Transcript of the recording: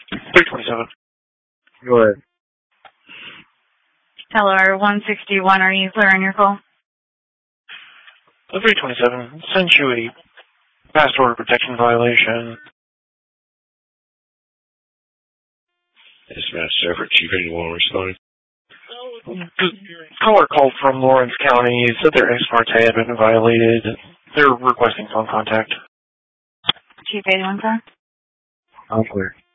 327. Go ahead. Teller 161, are you clear on your call? 327, sent you a past order protection violation. Dispatch effort, Chief 81 responding. The caller called from Lawrence County, said their ex parte had been violated. They're requesting phone contact. Chief 81, sir? I'm clear.